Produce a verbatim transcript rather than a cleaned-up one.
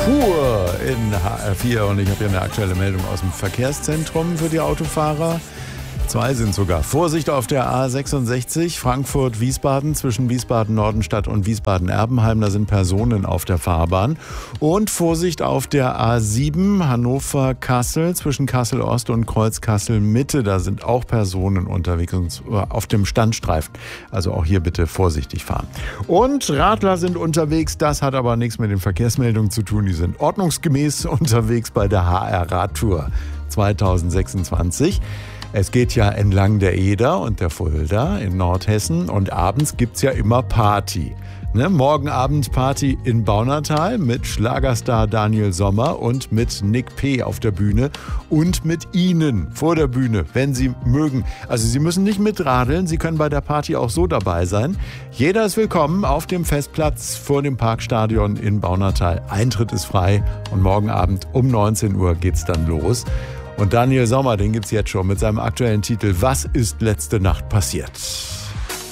Pur in H R vier und ich habe hier eine aktuelle Meldung aus dem Verkehrszentrum für die Autofahrer. Zwei sind sogar. Vorsicht auf der A sechsundsechzig, Frankfurt-Wiesbaden, zwischen Wiesbaden-Nordenstadt und Wiesbaden-Erbenheim. Da sind Personen auf der Fahrbahn. Und Vorsicht auf der A sieben, Hannover-Kassel, zwischen Kassel-Ost und Kreuz-Kassel-Mitte. Da sind auch Personen unterwegs auf dem Standstreifen. Also auch hier bitte vorsichtig fahren. Und Radler sind unterwegs. Das hat aber nichts mit den Verkehrsmeldungen zu tun. Die sind ordnungsgemäß unterwegs bei der H R-Radtour zweitausendsechsundzwanzig. Es geht ja entlang der Eder und der Fulda in Nordhessen und abends gibt's ja immer Party. Ne? Morgen Abend Party in Baunatal mit Schlagerstar Daniel Sommer und mit Nick P. auf der Bühne und mit Ihnen vor der Bühne, wenn Sie mögen. Also Sie müssen nicht mitradeln, Sie können bei der Party auch so dabei sein. Jeder ist willkommen auf dem Festplatz vor dem Parkstadion in Baunatal. Eintritt ist frei und morgen Abend um neunzehn Uhr geht's dann los. Und Daniel Sommer, den gibt's jetzt schon mit seinem aktuellen Titel Was ist letzte Nacht passiert?